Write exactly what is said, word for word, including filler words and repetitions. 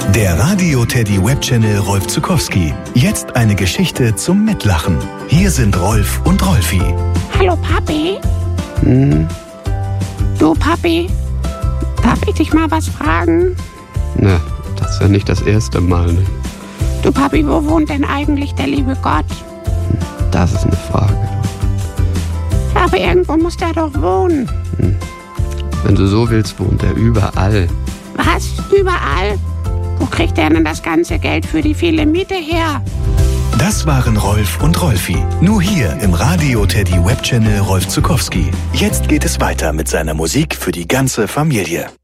Der Radio Teddy Webchannel Rolf Zuckowski. Jetzt eine Geschichte zum Mitlachen. Hier sind Rolf und Rolfi. Hallo Papi. Hm, Du Papi, darf ich dich mal was fragen? na, das ist ja nicht das erste Mal, ne? Du Papi, wo wohnt denn eigentlich der liebe Gott? Das ist eine Frage. Aber irgendwo muss der doch wohnen. Wenn du so willst, wohnt er überall. Was? Überall? Wo kriegt der denn das ganze Geld für die viele Miete her? Das waren Rolf und Rolfi. Nur hier im Radio Teddy Webchannel Rolf Zuckowski. Jetzt geht es weiter mit seiner Musik für die ganze Familie.